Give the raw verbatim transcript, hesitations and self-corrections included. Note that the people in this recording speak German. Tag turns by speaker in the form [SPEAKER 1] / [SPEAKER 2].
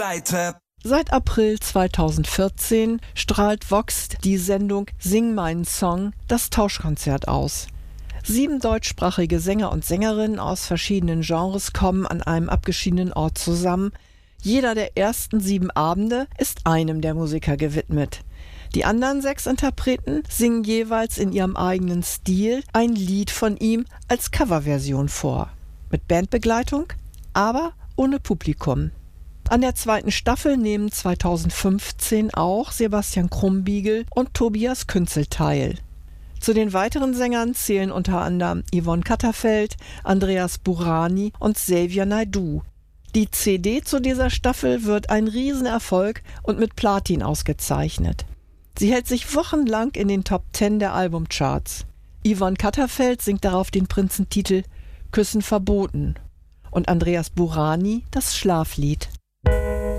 [SPEAKER 1] Seite.
[SPEAKER 2] Seit April zweitausendvierzehn strahlt Vox die Sendung Sing meinen Song, das Tauschkonzert aus. Sieben deutschsprachige Sänger und Sängerinnen aus verschiedenen Genres kommen an einem abgeschiedenen Ort zusammen. Jeder der ersten sieben Abende ist einem der Musiker gewidmet. Die anderen sechs Interpreten singen jeweils in ihrem eigenen Stil ein Lied von ihm als Coverversion vor. Mit Bandbegleitung, aber ohne Publikum. An der zweiten Staffel nehmen zweitausendfünfzehn auch Sebastian Krumbiegel und Tobias Künzel teil. Zu den weiteren Sängern zählen unter anderem Yvonne Katterfeld, Andreas Burani und Xavier Naidoo. Die C D zu dieser Staffel wird ein Riesenerfolg und mit Platin ausgezeichnet. Sie hält sich wochenlang in den Top Ten der Albumcharts. Yvonne Katterfeld singt darauf den Prinzentitel Küssen verboten und Andreas Burani das Schlaflied.